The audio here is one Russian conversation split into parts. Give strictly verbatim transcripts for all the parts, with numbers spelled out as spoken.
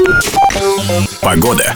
Погода.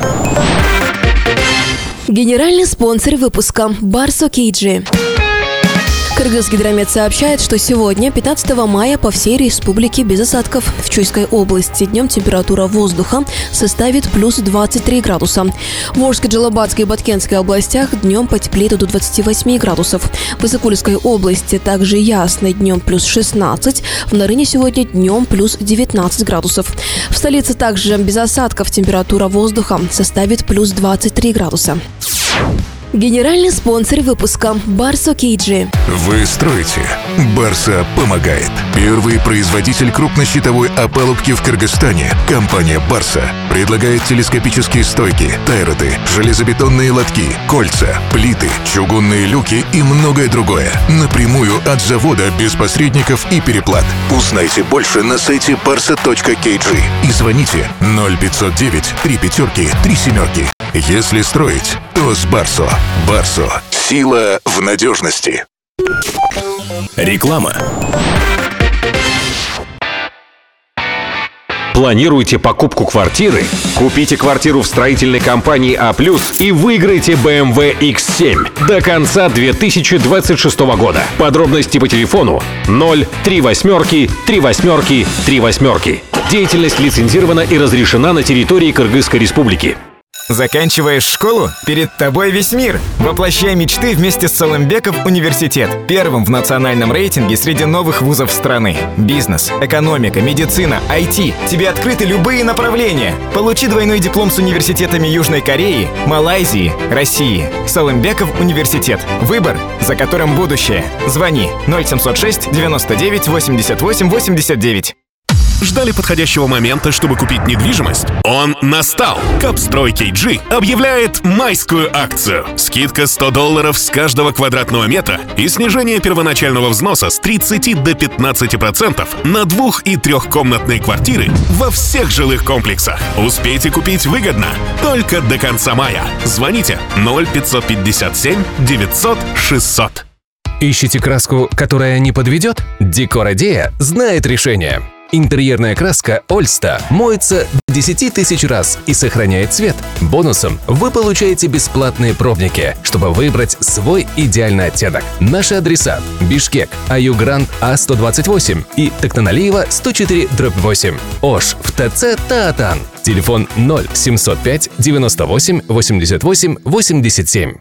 Генеральный спонсор выпуска – Барсо Кейджи. Кыргызгидромет сообщает, что сегодня, пятнадцатого мая, по всей республике без осадков. В Чуйской области днем температура воздуха составит плюс двадцать три градуса. В Волжской, Джалабатской и Баткенской областях днем потеплеет до двадцати восьми градусов. В Иссыкульской области также ясно, днем плюс шестнадцать. В Нарыне сегодня днем плюс девятнадцать градусов. В столице также без осадков температура воздуха составит плюс двадцать три градуса. Генеральный спонсор выпуска – Барсо Кейджи. Вы строите. Барса помогает. Первый производитель крупнощитовой опалубки в Кыргызстане. Компания Барса предлагает телескопические стойки, тайроты, железобетонные лотки, кольца, плиты, чугунные люки и многое другое. Напрямую от завода, без посредников и переплат. Узнайте больше на сайте барса точка кей джи и звоните ноль пятьсот девять три пятерки три семерки. Если строить, то с Барсо. Барсо. Сила в надежности. Реклама. Планируете покупку квартиры? Купите квартиру в строительной компании А+, и выиграйте бэ эм вэ икс семь до конца две тысячи двадцать шестого года. Подробности по телефону ноль три восьмерки три восьмерки три восьмерки. Деятельность лицензирована и разрешена на территории Кыргызской республики. Заканчиваешь школу? Перед тобой весь мир! Воплощай мечты вместе с Салымбеков университет. Первым в национальном рейтинге среди новых вузов страны. Бизнес, экономика, медицина, ай ти. Тебе открыты любые направления. Получи двойной диплом с университетами Южной Кореи, Малайзии, России. Салымбеков университет. Выбор, за которым будущее. Звони ноль семьсот шесть девяносто девять восемьдесят восемь восемьдесят девять. Ждали подходящего момента, чтобы купить недвижимость? Он настал! Капстрой кей джи объявляет майскую акцию. Скидка сто долларов с каждого квадратного метра и снижение первоначального взноса с тридцати до пятнадцати процентов на двух- и трехкомнатные квартиры во всех жилых комплексах. Успейте купить выгодно только до конца мая. Звоните ноль пятьсот пятьдесят семь девятьсот шестьсот. Ищите краску, которая не подведет? Декор-идея знает решение. Интерьерная краска Ольста моется до десяти тысяч раз и сохраняет цвет. Бонусом вы получаете бесплатные пробники, чтобы выбрать свой идеальный оттенок. Наши адреса: Бишкек, Аюгранд А сто двадцать восемь и Тактаналиева сто четыре дробь восемь. Ош в ТЦ Таатан. Телефон ноль семьсот пять девяносто восемь восемьдесят восемь восемьдесят семь.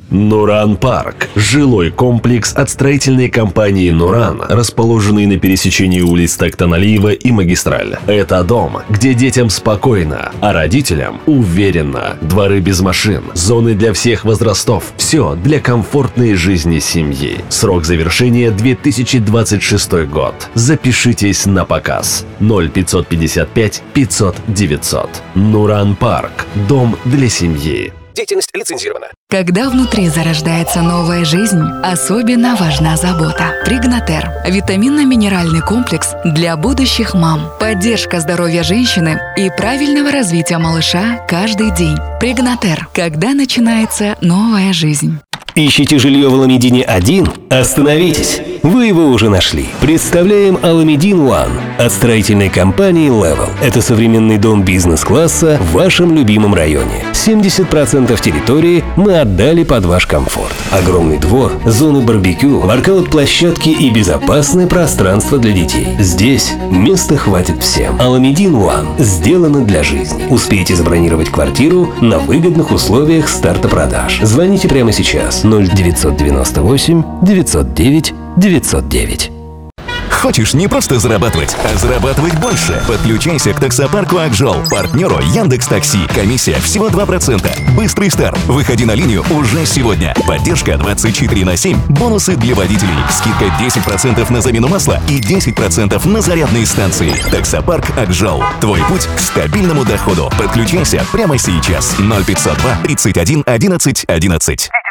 Нуран Парк – жилой комплекс от строительной компании «Нуран», расположенный на пересечении улиц Тактаналиева и Магистраль. Это дом, где детям спокойно, а родителям уверенно. Дворы без машин, зоны для всех возрастов – все для комфортной жизни семьи. Срок завершения – две тысячи двадцать шестой год. Запишитесь на показ. ноль пятьсот пятьдесят пять пятьсот девятьсот. Нуран Парк – дом для семьи. Деятельность лицензирована. Когда внутри зарождается новая жизнь, особенно важна забота. Пригнатер – витаминно-минеральный комплекс для будущих мам. Поддержка здоровья женщины и правильного развития малыша каждый день. Пригнатер – когда начинается новая жизнь. Ищите жилье в Аламедине один? Остановитесь! Вы его уже нашли. Представляем Аламедин One от строительной компании Level. Это современный дом бизнес-класса в вашем любимом районе. семьдесят процентов территории мы отдали под ваш комфорт. Огромный двор, зоны барбекю, воркаут-площадки и безопасное пространство для детей. Здесь места хватит всем. Аламедин One сделано для жизни. Успейте забронировать квартиру на выгодных условиях старта продаж. Звоните прямо сейчас. ноль девятьсот девяносто восемь девятьсот девять девятьсот девять. Хочешь не просто зарабатывать, а зарабатывать больше? Подключайся к таксопарку Акжол, партнеру Яндекс.Такси. Комиссия всего два процента. Быстрый старт. Выходи на линию уже сегодня. Поддержка двадцать четыре на семь. Бонусы для водителей. Скидка десять процентов на замену масла и десять процентов на зарядные станции. Таксопарк Акжол. Твой путь к стабильному доходу. Подключайся прямо сейчас. ноль пятьсот два тридцать один одиннадцать одиннадцать.